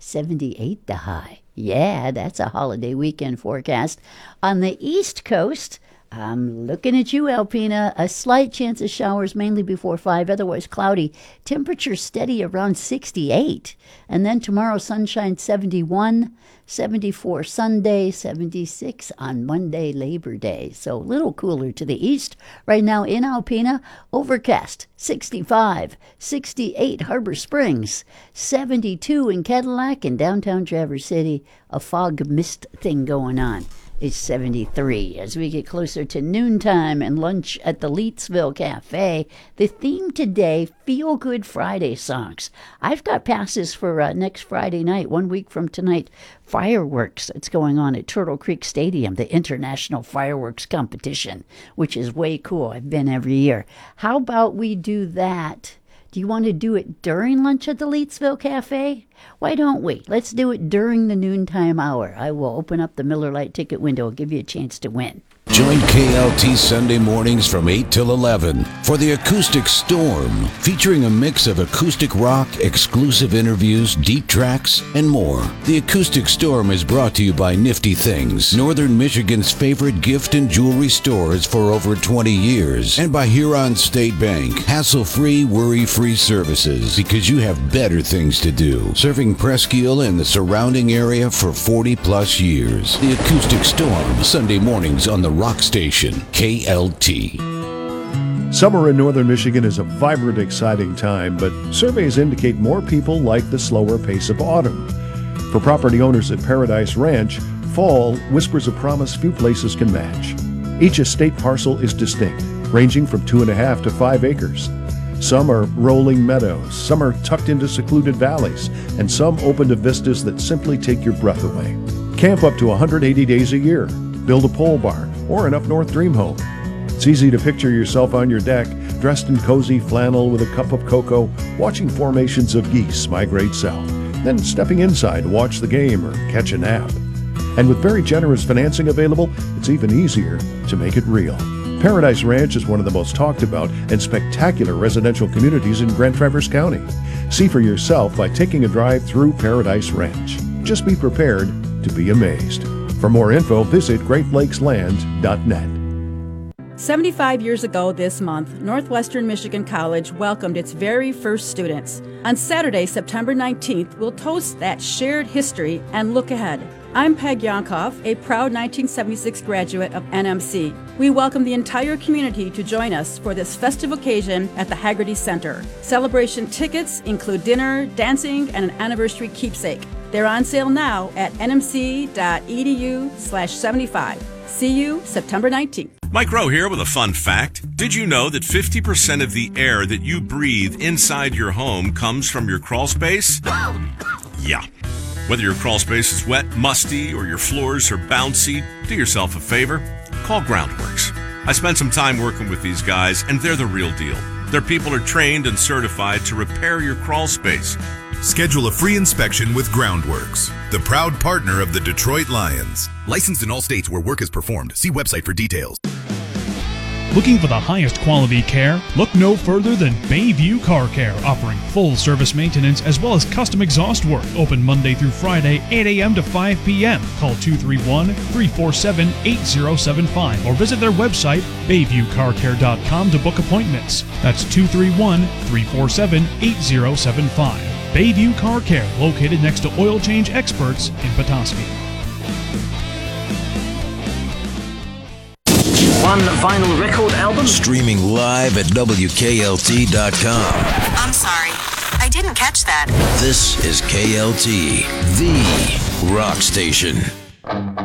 78 the high. Yeah, that's a holiday weekend forecast. On the East Coast, I'm looking at you, Alpena. A slight chance of showers, mainly before 5, otherwise cloudy. Temperature steady around 68. And then tomorrow, sunshine 71, 74 Sunday, 76 on Monday, Labor Day. So a little cooler to the east. Right now in Alpena, overcast, 65, 68 Harbor Springs, 72 in Cadillac, and downtown Traverse City, a fog mist thing going on. It's 73. As we get closer to noontime and lunch at the Leetsville Cafe, the theme today, Feel Good Friday songs. I've got passes for next Friday night, 1 week from tonight, fireworks. It's going on at Turtle Creek Stadium, the International Fireworks Competition, which is way cool. I've been every year. How about we do that? Do you want to do it during lunch at the Leetsville Cafe? Why don't we? Let's do it during the noontime hour. I will open up the Miller Lite ticket window and give you a chance to win. Join KLT Sunday mornings from 8 till 11 for the Acoustic Storm, featuring a mix of acoustic rock, exclusive interviews, deep tracks, and more. The Acoustic Storm is brought to you by Nifty Things, Northern Michigan's favorite gift and jewelry stores for over 20 years, and by Huron State Bank, hassle-free, worry-free services, because you have better things to do. Serving Presque Isle and the surrounding area for 40-plus years. The Acoustic Storm, Sunday mornings on the Rock Station, KLT. Summer in northern Michigan is a vibrant, exciting time, but surveys indicate more people like the slower pace of autumn. For property owners at Paradise Ranch, fall whispers a promise few places can match. Each estate parcel is distinct, ranging from 2.5 to 5 acres. Some are rolling meadows, some are tucked into secluded valleys, and some open to vistas that simply take your breath away. Camp up to 180 days a year. Build a pole barn or an up-north dream home. It's easy to picture yourself on your deck, dressed in cozy flannel with a cup of cocoa, watching formations of geese migrate south, then stepping inside to watch the game or catch a nap. And with very generous financing available, it's even easier to make it real. Paradise Ranch is one of the most talked about and spectacular residential communities in Grand Traverse County. See for yourself by taking a drive through Paradise Ranch. Just be prepared to be amazed. For more info, visit GreatLakesLand.net. 75 years ago this month, Northwestern Michigan College welcomed its very first students. On Saturday, September 19th, we'll toast that shared history and look ahead. I'm Peg Yonkoff, a proud 1976 graduate of NMC. We welcome the entire community to join us for this festive occasion at the Haggerty Center. Celebration tickets include dinner, dancing, and an anniversary keepsake. They're on sale now at nmc.edu/75. See you September 19th. Mike Rowe here with a fun fact. Did you know that 50% of the air that you breathe inside your home comes from your crawl space? Yeah. Whether your crawl space is wet, musty, or your floors are bouncy, do yourself a favor. Call Groundworks. I spent some time working with these guys, and they're the real deal. Their people are trained and certified to repair your crawl space. Schedule a free inspection with Groundworks, the proud partner of the Detroit Lions. Licensed in all states where work is performed. See website for details. Looking for the highest quality care? Look no further than Bayview Car Care, offering full service maintenance as well as custom exhaust work. Open Monday through Friday, 8 a.m. to 5 p.m. Call 231-347-8075 or visit their website, BayviewCarCare.com, to book appointments. That's 231-347-8075. Bayview Car Care, located next to Oil Change Experts in Petoskey. One vinyl record album. Streaming live at WKLT.com. I'm sorry, I didn't catch that. This is KLT, the rock station.